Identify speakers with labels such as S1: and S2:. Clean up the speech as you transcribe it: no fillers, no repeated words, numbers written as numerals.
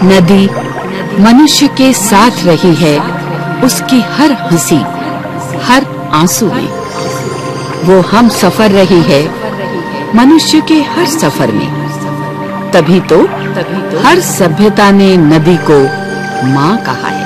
S1: नदी मनुष्य के साथ रही है उसकी हर हंसी, हर आंसू में। वो हम सफर रही है मनुष्य के हर सफर में। तभी तो हर सभ्यता ने नदी को माँ कहा है।